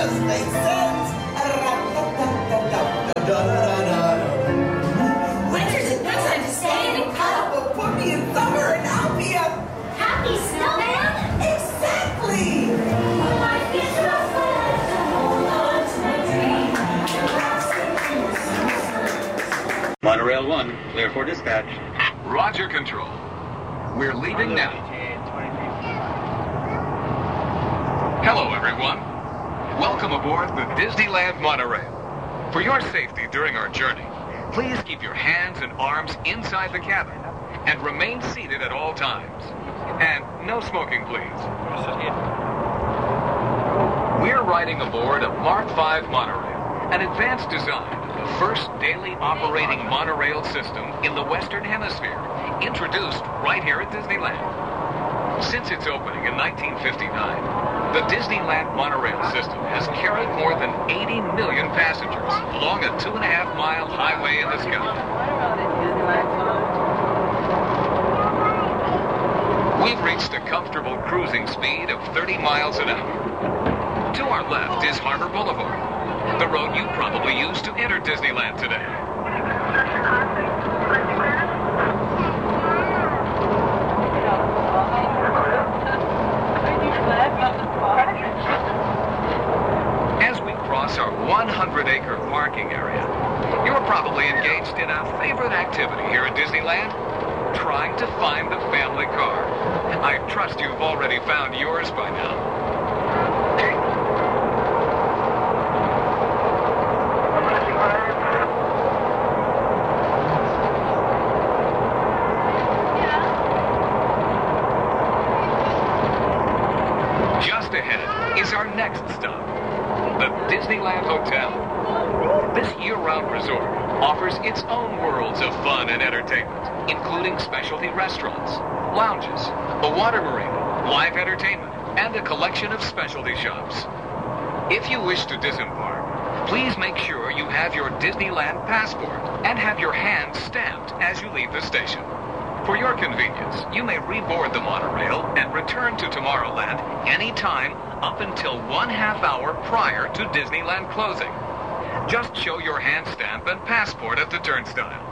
just makes sense. Winter's a good time to stay in and cuddle. But put me in summer and I'll be a Happy snowman. exactly. When life gets rough, I like to hold on to my dream. Monorail 1, clear for dispatch. Roger, Control. We're leaving now. Hello, everyone. Welcome aboard the Disneyland Monorail. For your safety during our journey, please keep your hands and arms inside the cabin and remain seated at all times. And no smoking, please. We're riding aboard a Mark V monorail, an advanced design, the first daily operating monorail system in the Western Hemisphere, introduced right here at Disneyland. Since its opening in 1959, the Disneyland monorail system has carried more than 80 million passengers along a 2.5-mile highway in the sky. We've reached a comfortable cruising speed of 30 miles an hour. To our left is Harbor Boulevard, the road you probably used to enter Disneyland today. As we cross our 100-acre parking area, you're probably engaged in a favorite activity here at Disneyland, trying to find the family car. I trust you've already found yours by now. Just ahead is our next stop, the Disneyland Hotel. This year-round resort offers its own worlds of fun and entertainment, including specialty restaurants, lounges, a water marina, live entertainment, and a collection of specialty shops. If you wish to disembark, please make sure you have your Disneyland passport and have your hand stamped as you leave the station. For your convenience, you may reboard the monorail and return to Tomorrowland anytime up until 1/2 hour prior to Disneyland closing. Just show your hand stamp and passport at the turnstile.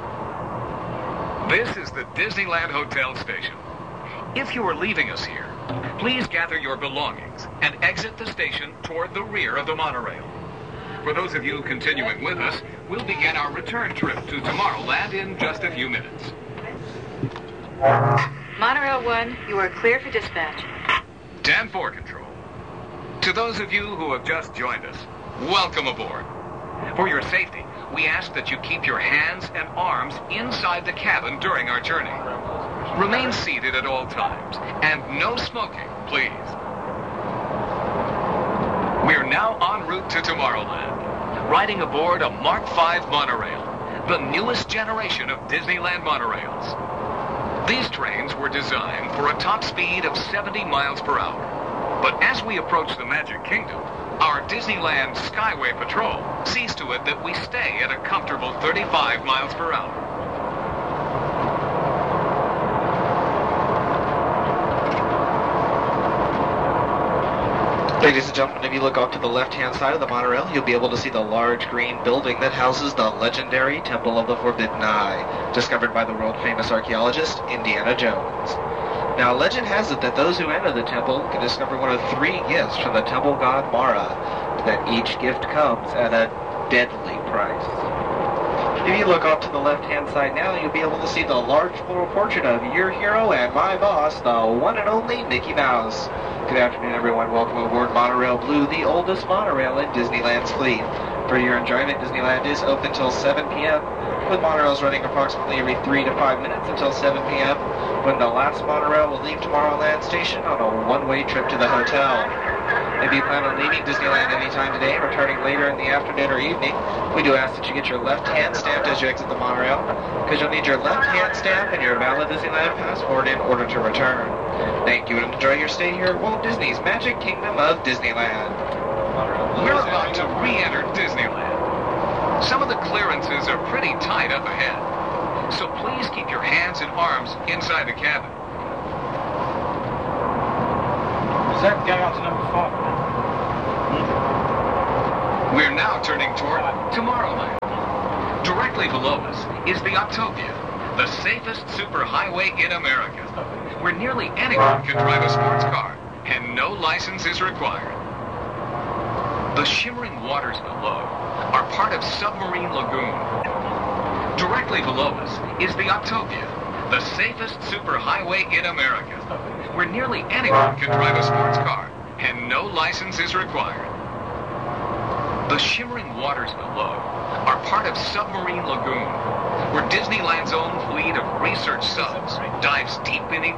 This is the Disneyland Hotel station. If you are leaving us here, please gather your belongings and exit the station toward the rear of the monorail. For those of you continuing with us, we'll begin our return trip to Tomorrowland in just a few minutes. Monorail 1, you are clear for dispatch. 10-4 Control. To those of you who have just joined us, welcome aboard. For your safety, we ask that you keep your hands and arms inside the cabin during our journey. Remain seated at all times, and no smoking, please. We're now en route to Tomorrowland, riding aboard a Mark V monorail, the newest generation of Disneyland monorails. These trains were designed for a top speed of 70 miles per hour. But as we approach the Magic Kingdom, our Disneyland Skyway Patrol sees to it that we stay at a comfortable 35 miles per hour. Ladies and gentlemen, if you look off to the left-hand side of the monorail, you'll be able to see the large green building that houses the legendary Temple of the Forbidden Eye, discovered by the world-famous archaeologist Indiana Jones. Now, legend has it that those who enter the temple can discover one of 3 gifts from the temple god Mara, that each gift comes at a deadly price. If you look off to the left-hand side now, you'll be able to see the large floral portrait of your hero and my boss, the one and only Mickey Mouse. Good afternoon, everyone. Welcome aboard Monorail Blue, the oldest monorail in Disneyland's fleet. For your enjoyment, Disneyland is open till 7 p.m., with monorails running approximately every 3 to 5 minutes until 7 p.m., when the last monorail will leave Tomorrowland Station on a one-way trip to the hotel. If you plan on leaving Disneyland anytime today and returning later in the afternoon or evening, we do ask that you get your left hand stamped as you exit the monorail, because you'll need your left hand stamp and your valid Disneyland passport in order to return. Thank you and enjoy your stay here at Walt Disney's Magic Kingdom of Disneyland. We're about to re-enter Disneyland. Some of the clearances are pretty tight up ahead, so please keep your hands and arms inside the cabin. Does that go on to number 5? We're now turning toward Tomorrowland. Directly below us is the Autopia, the safest superhighway in America, where nearly anyone can drive a sports car and no license is required. The shimmering waters below are part of Submarine Lagoon. Directly below us is the Autopia, the safest superhighway in America, where nearly anyone can drive a sports car and no license is required. The shimmering waters below are part of Submarine Lagoon, where Disneyland's own fleet of research subs dives deep beneath